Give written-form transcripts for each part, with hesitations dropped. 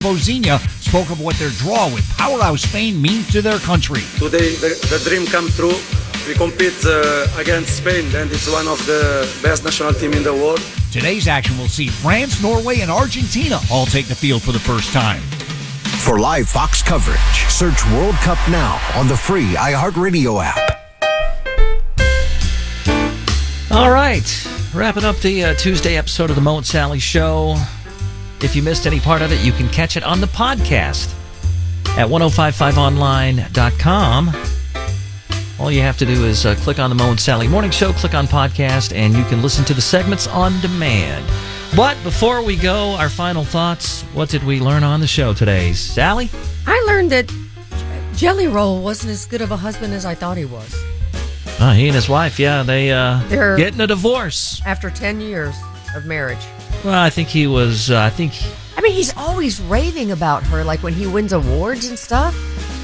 Bozina spoke of what their draw with Powerhouse Spain means to their country. Today, the dream come true. We compete against Spain, and it's one of the best national team in the world. Today's action will see France, Norway, and Argentina all take the field for the first time. For live Fox coverage, search World Cup now on the free iHeartRadio app. All right, wrapping up the Tuesday episode of the Mo and Sally Show. If you missed any part of it, you can catch it on the podcast at 1055online.com. All you have to do is click on the Mo and Sally Morning Show, click on podcast, and you can listen to the segments on demand. But before we go, our final thoughts. What did we learn on the show today? Sally? I learned that Jelly Roll wasn't as good of a husband as I thought he was. He and his wife, they're getting a divorce. After 10 years of marriage. Well, I think he was, I mean, he's always raving about her, like when he wins awards and stuff.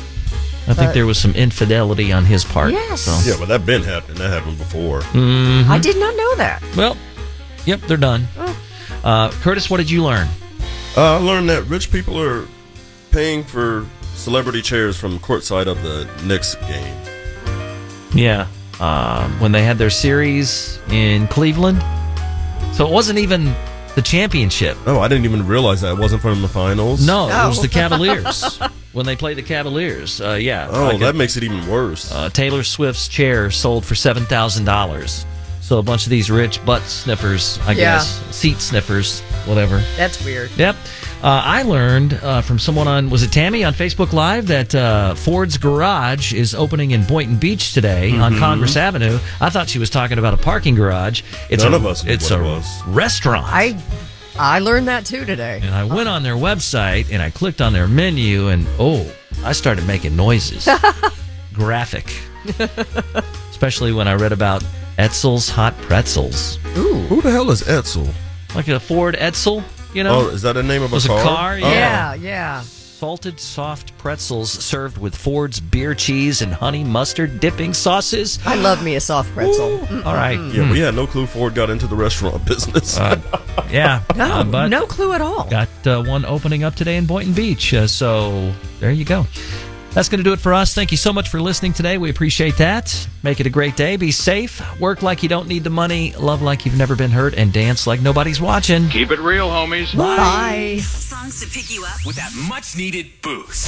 I think there was some infidelity on his part. Yes. So. Yeah, but that been happening. That happened before. Mm-hmm. I did not know that. Well, yep, they're done. Oh. Curtis, what did you learn? I learned that rich people are paying for celebrity chairs from courtside of the Knicks game. Yeah. When they had their series in Cleveland. So it wasn't even the championship. Oh, I didn't even realize that. It wasn't from the finals? No, it was the Cavaliers. When they played the Cavaliers, yeah. Oh, that makes it even worse. Taylor Swift's chair sold for $7,000. So a bunch of these rich butt sniffers, I guess, seat sniffers, whatever. That's weird. Yep. I learned from someone on, was it Tammy on Facebook Live, that Ford's Garage is opening in Boynton Beach today on Congress Avenue. I thought she was talking about a parking garage. None of us knew It's what a it was. restaurant. I learned that too today. And I went on their website and I clicked on their menu and I started making noises. Graphic. Especially when I read about Etzel's Hot Pretzels. Ooh. Who the hell is Etzel? Like a Ford Edsel, you know? Oh, is that the name of a It was car? a car, yeah. Yeah. Salted soft pretzels served with Ford's beer cheese and honey mustard dipping sauces. I love me a soft pretzel. All right. Yeah, we had no clue Ford got into the restaurant business. Yeah. No, but no clue at all. got one opening up today in Boynton Beach. So there you go. That's going to do it for us. Thank you so much for listening today. We appreciate that. Make it a great day. Be safe. Work like you don't need the money. Love like you've never been hurt. And dance like nobody's watching. Keep it real, homies. Bye. Songs to pick you up with that much needed boost.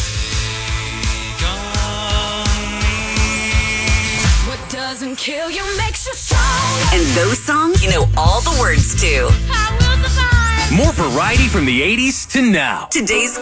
What doesn't kill you makes you strong. And those songs you know all the words to. I will survive. More variety from the 80s to now. Today's